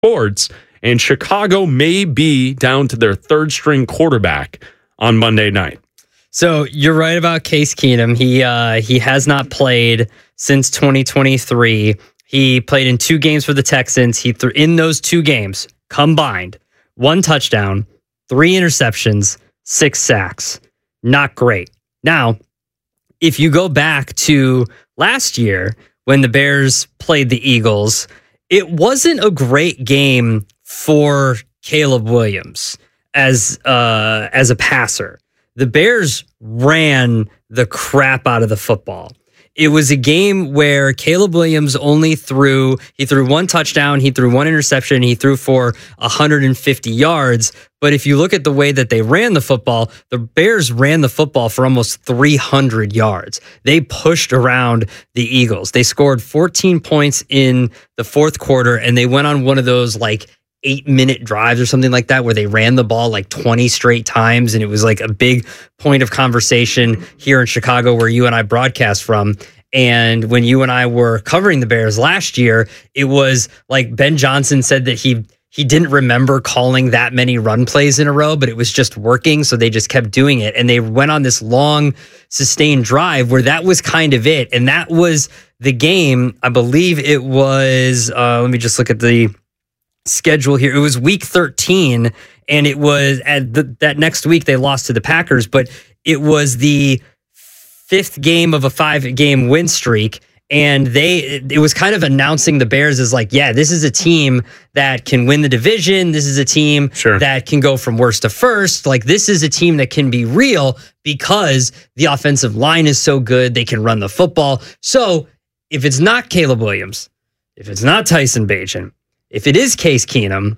Sports, and Chicago may be down to their third string quarterback on Monday night. So you're right about Case Keenum. He has not played since 2023. He played in 2 games for the Texans. He threw in those 2 games combined 1 touchdown, 3 interceptions, 6 sacks. Not great. Now, if you go back to last year when the Bears played the Eagles, it wasn't a great game for Caleb Williams as a passer. The Bears ran the crap out of the football. It was a game where Caleb Williams only threw 1 touchdown, he threw 1 interception, he threw for 150 yards. But if you look at the way that they ran the football, the Bears ran the football for almost 300 yards. They pushed around the Eagles. They scored 14 points in the fourth quarter, and they went on one of those 8-minute drives or something like that where they ran the ball 20 straight times, and it was a big point of conversation here in Chicago where you and I broadcast from. And when you and I were covering the Bears last year, it was Ben Johnson said that he didn't remember calling that many run plays in a row, but it was just working, so they just kept doing it. And they went on this long, sustained drive where that was kind of it. And that was the game. I believe it was, let me just look at the schedule here. It was week 13, and it was that next week they lost to the Packers, but it was the 5th game of a 5-game win streak. And it was kind of announcing the Bears as this is a team that can win the division. This is a team that can go from worst to first. This is a team that can be real because the offensive line is so good. They can run the football. So if it's not Caleb Williams, if it's not Tyson Bagent, if it is Case Keenum,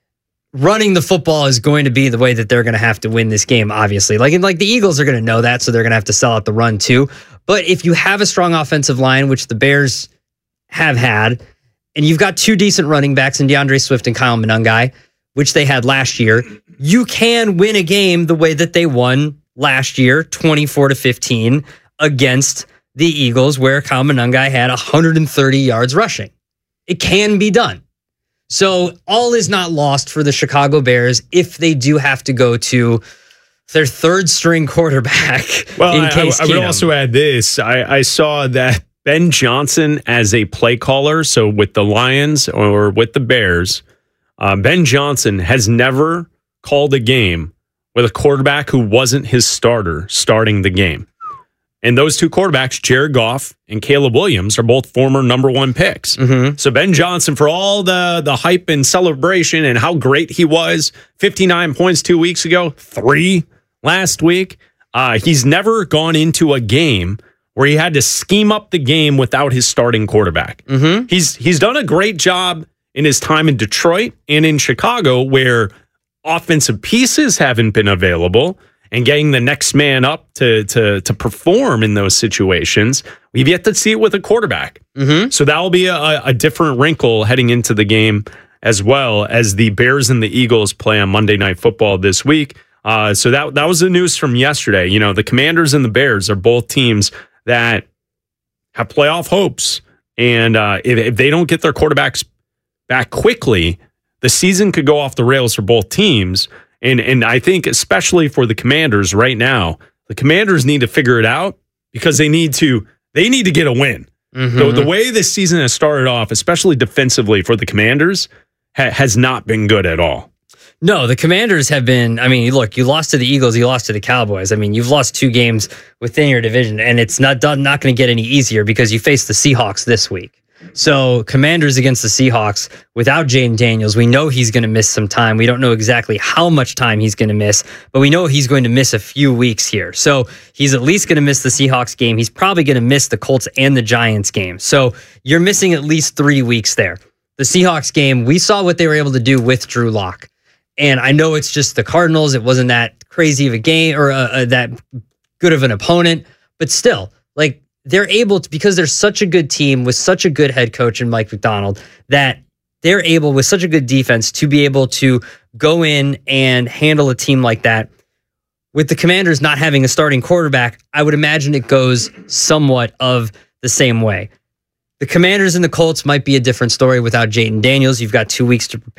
running the football is going to be the way that they're going to have to win this game, obviously. The Eagles are going to know that, so they're going to have to sell out the run too. But if you have a strong offensive line, which the Bears have had, and you've got 2 decent running backs in DeAndre Swift and Kyle Monangai, which they had last year, you can win a game the way that they won last year, 24-15, against the Eagles, where Kyle Monangai had 130 yards rushing. It can be done. So all is not lost for the Chicago Bears if they do have to go to their third string quarterback. Well, I would also add this. I saw that Ben Johnson as a play caller, so with the Lions or with the Bears, Ben Johnson has never called a game with a quarterback who wasn't his starter starting the game. And those 2 quarterbacks, Jared Goff and Caleb Williams, are both former number 1 picks. Mm-hmm. So Ben Johnson, for all the hype and celebration and how great he was, 59 points 2 weeks ago, 3 last week, he's never gone into a game where he had to scheme up the game without his starting quarterback. Mm-hmm. He's done a great job in his time in Detroit and in Chicago where offensive pieces haven't been available, and getting the next man up to perform in those situations. We've yet to see it with a quarterback. Mm-hmm. So that will be a different wrinkle heading into the game, as well as the Bears and the Eagles play on Monday Night Football this week. So that was the news from yesterday. The Commanders and the Bears are both teams that have playoff hopes. And if they don't get their quarterbacks back quickly, the season could go off the rails for both teams. And I think especially for the Commanders right now, the Commanders need to figure it out because they need to get a win. Mm-hmm. The way this season has started off, especially defensively for the Commanders, has not been good at all. No, the Commanders have been, look, you lost to the Eagles, you lost to the Cowboys. You've lost 2 games within your division, and it's not going to get any easier because you face the Seahawks this week. So Commanders against the Seahawks without Jaden Daniels, we know he's going to miss some time. We don't know exactly how much time he's going to miss, but we know he's going to miss a few weeks here. So he's at least going to miss the Seahawks game. He's probably going to miss the Colts and the Giants game. So you're missing at least 3 weeks there. The Seahawks game, we saw what they were able to do with Drew Lock. And I know it's just the Cardinals. It wasn't that crazy of a game or that good of an opponent, but still, they're able to, because they're such a good team with such a good head coach in Mike Macdonald, that they're able with such a good defense to be able to go in and handle a team like that. With the Commanders not having a starting quarterback, I would imagine it goes somewhat of the same way. The Commanders and the Colts might be a different story without Jayden Daniels. You've got 2 weeks to prepare.